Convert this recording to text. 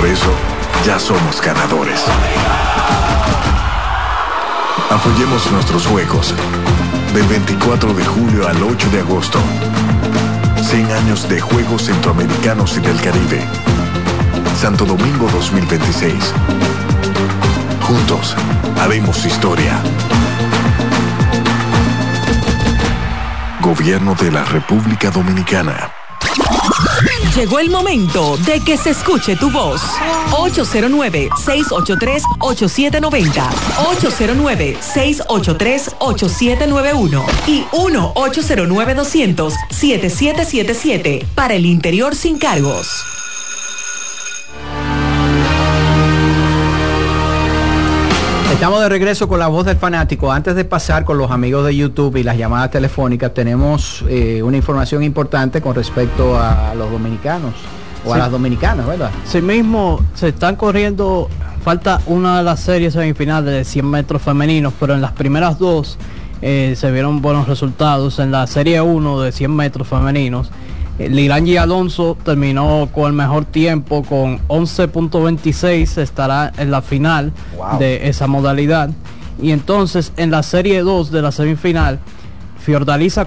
Por eso, ya somos ganadores. Apoyemos nuestros juegos. Del 24 de julio al 8 de agosto. 100 años de Juegos Centroamericanos y del Caribe. Santo Domingo 2026. Juntos, haremos historia. Gobierno de la República Dominicana. Llegó el momento de que se escuche tu voz. 809-683-8790. 809-683-8791. Y 1-809-200-7777. Para el interior sin cargos. Estamos de regreso con la voz del fanático. Antes de pasar con los amigos de YouTube y las llamadas telefónicas, tenemos una información importante con respecto a los dominicanos o a las dominicanas, ¿verdad? Sí mismo, se están corriendo, falta una de las series semifinales de 100 metros femeninos, pero en las primeras dos se vieron buenos resultados. En la serie 1 de 100 metros femeninos, Lirangi Alonso terminó con el mejor tiempo con 11.26, estará en la final de esa modalidad. Y entonces en la serie 2 de la semifinal, Fiordalisa